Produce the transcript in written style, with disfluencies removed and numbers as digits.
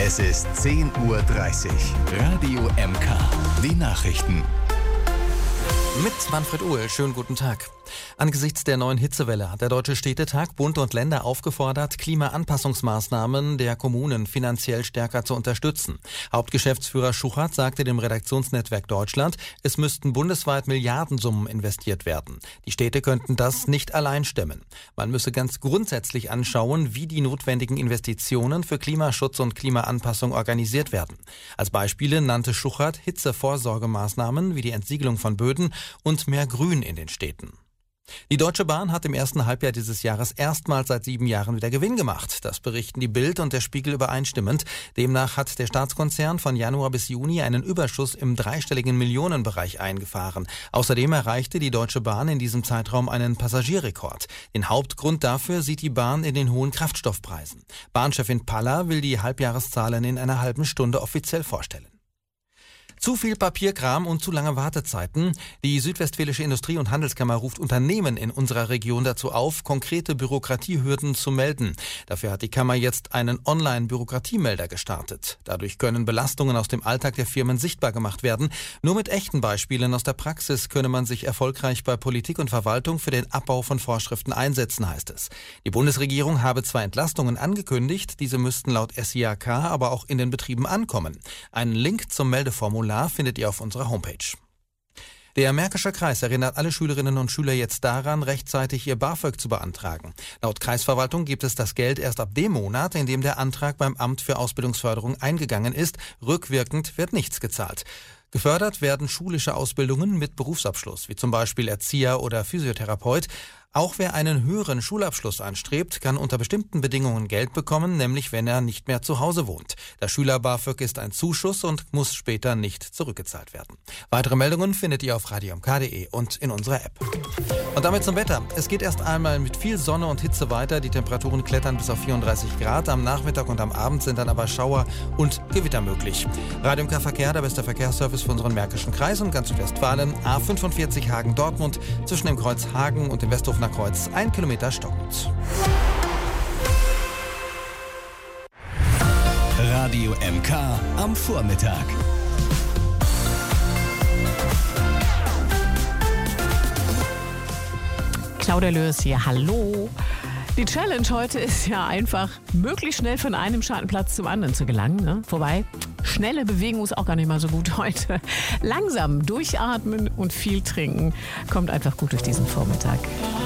Es ist 10:30 Uhr. Radio MK. Die Nachrichten. Mit Manfred Uhl, schönen guten Tag. Angesichts der neuen Hitzewelle hat der Deutsche Städtetag Bund und Länder aufgefordert, Klimaanpassungsmaßnahmen der Kommunen finanziell stärker zu unterstützen. Hauptgeschäftsführer Schuchert sagte dem Redaktionsnetzwerk Deutschland, es müssten bundesweit Milliardensummen investiert werden. Die Städte könnten das nicht allein stemmen. Man müsse ganz grundsätzlich anschauen, wie die notwendigen Investitionen für Klimaschutz und Klimaanpassung organisiert werden. Als Beispiele nannte Schuchert Hitzevorsorgemaßnahmen wie die Entsiegelung von Böden und mehr Grün in den Städten. Die Deutsche Bahn hat im ersten Halbjahr dieses Jahres erstmals seit 7 Jahren wieder Gewinn gemacht. Das berichten die Bild und der Spiegel übereinstimmend. Demnach hat der Staatskonzern von Januar bis Juni einen Überschuss im dreistelligen Millionenbereich eingefahren. Außerdem erreichte die Deutsche Bahn in diesem Zeitraum einen Passagierrekord. Den Hauptgrund dafür sieht die Bahn in den hohen Kraftstoffpreisen. Bahnchefin Palla will die Halbjahreszahlen in einer halben Stunde offiziell vorstellen. Zu viel Papierkram und zu lange Wartezeiten. Die Südwestfälische Industrie- und Handelskammer ruft Unternehmen in unserer Region dazu auf, konkrete Bürokratiehürden zu melden. Dafür hat die Kammer jetzt einen Online-Bürokratiemelder gestartet. Dadurch können Belastungen aus dem Alltag der Firmen sichtbar gemacht werden. Nur mit echten Beispielen aus der Praxis könne man sich erfolgreich bei Politik und Verwaltung für den Abbau von Vorschriften einsetzen, heißt es. Die Bundesregierung habe zwar Entlastungen angekündigt, diese müssten laut SIAK aber auch in den Betrieben ankommen. Einen Link zum Meldeformular findet ihr auf unserer Homepage. Der Märkische Kreis erinnert alle Schülerinnen und Schüler jetzt daran, rechtzeitig ihr BAföG zu beantragen. Laut Kreisverwaltung gibt es das Geld erst ab dem Monat, in dem der Antrag beim Amt für Ausbildungsförderung eingegangen ist. Rückwirkend wird nichts gezahlt. Gefördert werden schulische Ausbildungen mit Berufsabschluss, wie zum Beispiel Erzieher oder Physiotherapeut. Auch wer einen höheren Schulabschluss anstrebt, kann unter bestimmten Bedingungen Geld bekommen, nämlich wenn er nicht mehr zu Hause wohnt. Das Schüler-BAföG ist ein Zuschuss und muss später nicht zurückgezahlt werden. Weitere Meldungen findet ihr auf radiomk.de und in unserer App. Und damit zum Wetter. Es geht erst einmal mit viel Sonne und Hitze weiter. Die Temperaturen klettern bis auf 34 Grad. Am Nachmittag und am Abend sind dann aber Schauer und Gewitter möglich. Radio MK Verkehr, der beste Verkehrsservice für unseren Märkischen Kreis und ganz Südwestfalen. A45 Hagen-Dortmund zwischen dem Kreuz Hagen und dem Westhofener Kreuz 1 Kilometer stockend. Radio MK am Vormittag. Claudia Lörs hier, hallo. Die Challenge heute ist ja einfach, möglichst schnell von einem Schattenplatz zum anderen zu gelangen. Ne? Wobei, schnelle Bewegung ist auch gar nicht mal so gut heute. Langsam durchatmen und viel trinken kommt einfach gut durch diesen Vormittag.